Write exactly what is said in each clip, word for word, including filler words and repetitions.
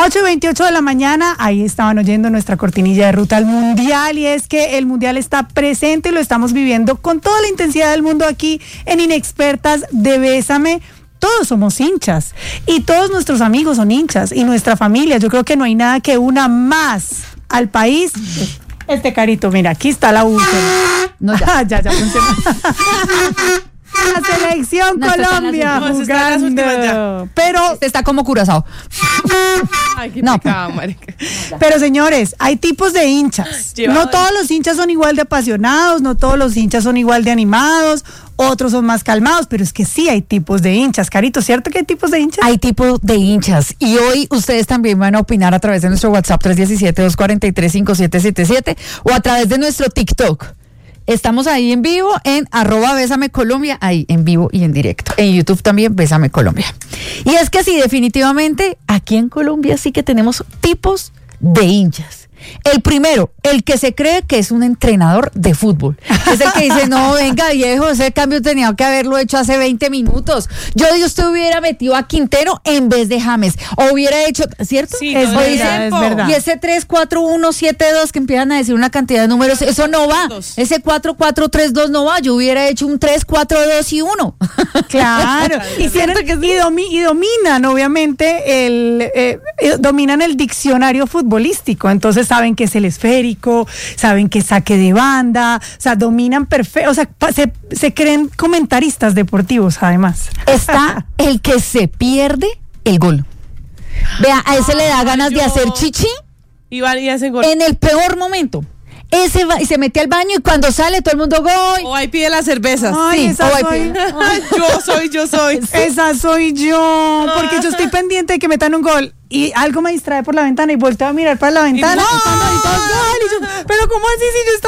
ocho y veintiocho de la mañana, ahí estaban oyendo nuestra cortinilla de ruta al Mundial, y es que el Mundial está presente y lo estamos viviendo con toda la intensidad del mundo aquí en Inexpertas de Bésame. Todos somos hinchas y todos nuestros amigos son hinchas y nuestra familia. Yo creo que no hay nada que una más al país. Este carito, mira, aquí está la búsqueda. No, ya, ya, ya funciona. La selección no, Colombia no, jugando, no, pero este está como Curazao. Ay, qué no. pecado, marica. Pero señores, hay tipos de hinchas. Llevado no todos los hinchas son igual de apasionados, no todos los hinchas son igual de animados, otros son más calmados, pero es que sí hay tipos de hinchas. Carito, ¿cierto que hay tipos de hinchas? Hay tipos de hinchas y hoy ustedes también van a opinar a través de nuestro WhatsApp tres uno siete, dos cuatro tres, cinco siete siete siete o a través de nuestro TikTok. Estamos ahí en vivo en arroba Bésame Colombia, ahí en vivo y en directo. En YouTube también Bésame Colombia. Y es que sí, definitivamente, aquí en Colombia sí que tenemos tipos de hinchas. El primero, el que se cree que es un entrenador de fútbol. Es el que dice, no, venga viejo, ese cambio tenía que haberlo hecho hace veinte minutos. Yo digo, usted hubiera metido a Quintero en vez de James. O hubiera hecho, ¿cierto? Sí, es, no, verdad, es verdad. Y ese tres cuatro uno siete dos que empiezan a decir una cantidad de números, eso no va. Ese cuatro cuatro tres dos no va. Yo hubiera hecho un tres cuatro dos y uno. Claro. y, tienen, que y, domi, y dominan, obviamente, el eh, dominan el diccionario futbolístico. Entonces saben que es el esférico, saben que es saque de banda, o sea, dominan perfecto, o sea, se, se creen comentaristas deportivos, además. Está el que se pierde el gol. Vea, a ese ah, le da ganas yo. de hacer chichi y, va, y hace gol en el peor momento. Ese va y se mete al baño y cuando sale todo el mundo gol. O ahí pide las cervezas. Ay, sí, esa o soy. Ay, yo soy, yo soy. Sí. Esa soy yo, porque yo estoy pendiente de que metan un gol y algo me distrae por la ventana y vuelto a mirar para la ventana. Y, y cuando hay dos goles, y yo, pero ¿cómo así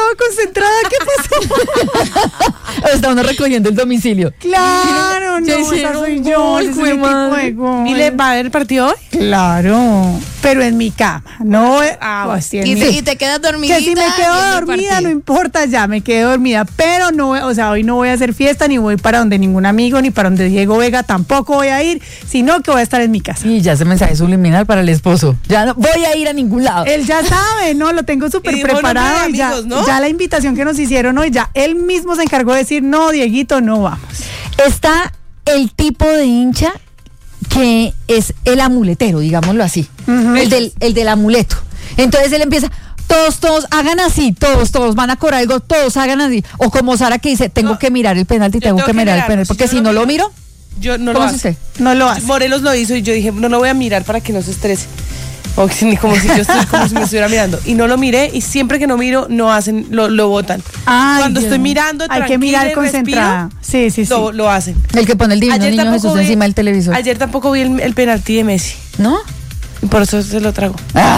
si yo estaba concentrada? ¿Qué pasó? Está uno recogiendo el domicilio. Claro, no, esa soy yo. Gol, Ese es mi tipo de gol. ¿Y le va a ver el partido hoy? Claro, pero en mi cama, no. Ah, pues, sí, y, mi, te, y te quedas dormidita. Que si me quedo dormida, no importa, ya me quedo dormida, pero no, o sea, hoy no voy a hacer fiesta, ni voy para donde ningún amigo, ni para donde Diego Vega, tampoco voy a ir, sino que voy a estar en mi casa. Y ya ese mensaje subliminal para el esposo. Ya no voy a ir a ningún lado. Él ya sabe, ¿no? Lo tengo súper preparado. No, ya, amigos, ¿no? ya la invitación que nos hicieron hoy, ya él mismo se encargó de decir, no, Dieguito, no vamos. Está el tipo de hincha que es el amuletero, digámoslo así. Uh-huh. El del, el del amuleto. Entonces él empieza, todos, todos, hagan así, todos, todos, van a cobrar algo, todos hagan así. O como Sara que dice, tengo no, que mirar el penalti, tengo, tengo que, que mirar el penalti, porque si, si no lo miro, yo no lo ¿cómo hace. usted? No lo hace. Morelos lo hizo y yo dije, no lo voy a mirar para que no se estrese. O como si yo estoy, como si me estuviera mirando. Y no lo miré y siempre que no miro, no hacen, lo, lo botan. Ay, cuando Dios. estoy mirando, hay que mirar concentrada. Sí, sí, sí. Lo, lo hacen. El que pone el divino niño Jesús vi, encima del televisor. Ayer tampoco vi el, el penalti de Messi. ¿No? Y por eso se lo trago.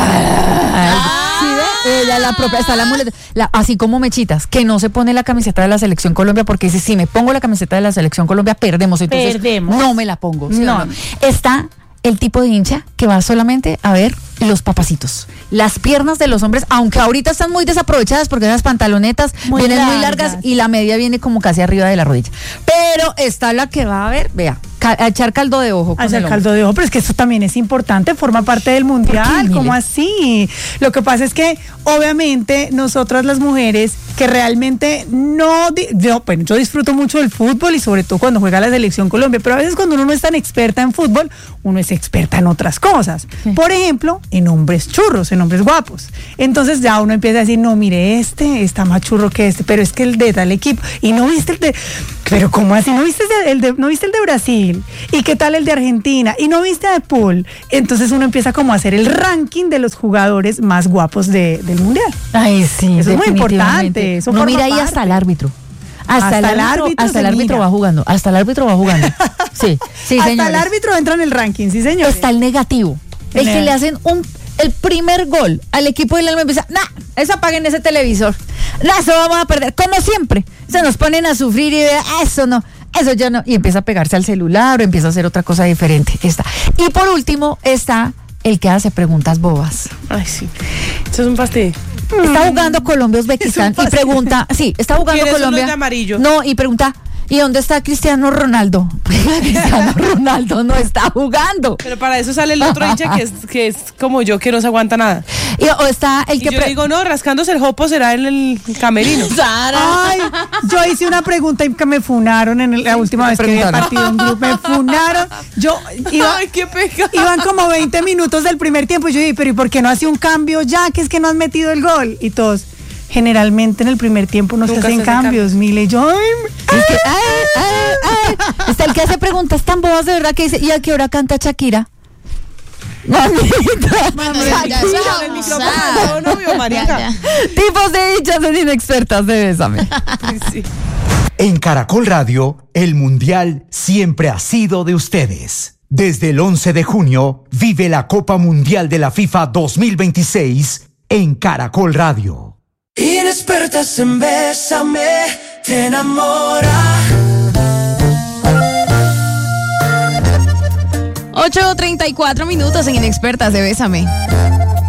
Ah, ¿sí ve? Ella la propia, está la muleta, la, así como Mechitas, que no se pone la camiseta de la Selección Colombia porque dice, si me pongo la camiseta de la Selección Colombia, perdemos. Entonces, perdemos. No me la pongo. ¿sí no. no? Está el tipo de hincha que va solamente a ver los papacitos, las piernas de los hombres, aunque ahorita están muy desaprovechadas porque las pantalonetas muy vienen largas. muy largas y la media viene como casi arriba de la rodilla. Pero está la que va a ver, vea, ca- a echar caldo de ojo. A echar caldo de ojo, pero es que eso también es importante, forma parte del mundial. ¿Cómo así? Lo que pasa es que, obviamente, nosotras las mujeres que realmente no, yo, bueno, yo disfruto mucho del fútbol y sobre todo cuando juega la Selección Colombia, pero a veces cuando uno no es tan experta en fútbol, uno es experta en otras cosas. Sí. Por ejemplo, en hombres churros, en hombres guapos. Entonces ya uno empieza a decir, no, mire, este está más churro que este, pero es que el de tal equipo, y no viste el de, pero ¿cómo así? ¿No viste el de, no viste el de Brasil? ¿Y qué tal el de Argentina? ¿Y no viste de Pool? Entonces uno empieza como a hacer el ranking de los jugadores más guapos de, del mundial. Ay, sí, eso es muy importante. Eso no, mira ahí hasta el árbitro. Hasta, hasta el árbitro, árbitro hasta el árbitro va jugando, hasta el árbitro va jugando. Sí, sí, hasta señores. el árbitro entra en el ranking, sí, señor. Está el negativo. El que le hacen un el primer gol al equipo del alma empieza, nah, eso apaguen ese televisor. Nah, eso vamos a perder. Como siempre, se nos ponen a sufrir y ve, eso no, eso ya no. Y empieza a pegarse al celular o empieza a hacer otra cosa diferente. Está. Y por último está el que hace preguntas bobas. Ay, sí. Eso es un fastidio. Está jugando Colombia-Uzbekistán y pregunta, sí, está jugando Colombia. De amarillo? No, y pregunta, ¿Y dónde está Cristiano Ronaldo? Cristiano Ronaldo no está jugando. Pero para eso sale el otro hincha que es, que es como yo, que no se aguanta nada. Y, o está el y que yo pre- digo, no, rascándose el jopo será en el camerino. Ay, yo hice una pregunta y que me funaron en el, la última vez que había partido en grupo. Me funaron. Yo iba, Ay, qué pecado. Iban como veinte minutos del primer tiempo. Y yo dije, pero ¿y por qué no hace un cambio ya? Que es que no han metido el gol. Y todos, generalmente en el primer tiempo no se hacen cambios, Mile. Y yo, ay, es que, ay, ay, ay. Está el que hace preguntas tan bobas de verdad que dice, ¿y a qué hora canta Shakira? Mamita. Bueno, ya, ya, ya, el micrófono, no, no, marica. Tipos de hinchas son inexpertas de Bésame. Sí. En Caracol Radio, el Mundial siempre ha sido de ustedes. Desde el once de junio, vive la Copa Mundial de la FIFA dos mil veintiséis en Caracol Radio. Inexpertas en Bésame, te enamora. ocho treinta y cuatro minutos en Inexpertas de Bésame.